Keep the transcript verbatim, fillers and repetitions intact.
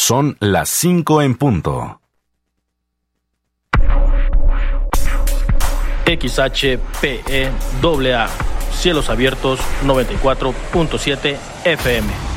Son las cinco en punto. X H P E A A, Cielos Abiertos noventa y cuatro punto siete F M.